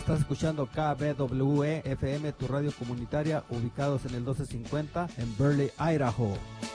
Estás escuchando KBWE FM, tu radio comunitaria, ubicados en el 1250 en Burley, Idaho.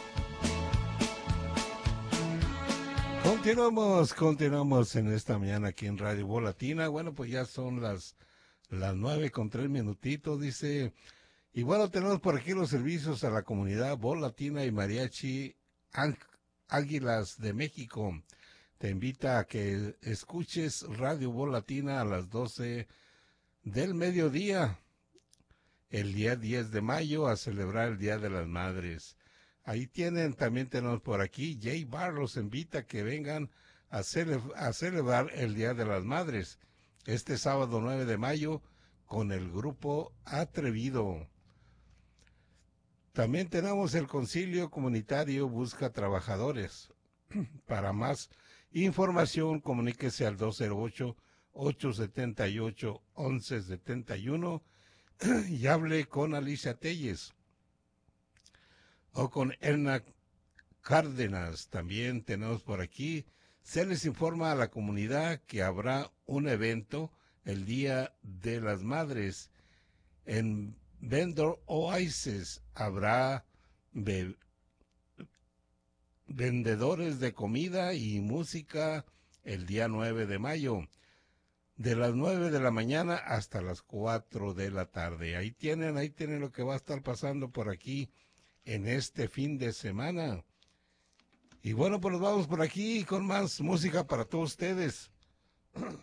Continuamos en esta mañana aquí en Radio Voz Latina. Bueno, pues ya son las 9:03, dice. Y bueno, tenemos por aquí los servicios a la comunidad Voz Latina y Mariachi Águilas de México. Te invita a que escuches Radio Voz Latina a las 12 del mediodía, el día 10 de mayo, a celebrar el Día de las Madres. Ahí también tenemos por aquí, Jay Barr los invita a que vengan a celebrar el Día de las Madres, este sábado 9 de mayo, con el grupo Atrevido. También tenemos el Concilio Comunitario Busca Trabajadores. Para más información, comuníquese al 208-878-1171 y hable con Alicia Telles o con Erna Cárdenas. También tenemos por aquí, se les informa a la comunidad que habrá un evento el Día de las Madres en Vendor Oasis. Habrá vendedores de comida y música el día 9 de mayo, de las 9 de la mañana hasta las 4 de la tarde. Ahí tienen lo que va a estar pasando por aquí en este fin de semana. Y bueno, pues nos vamos por aquí con más música para todos ustedes.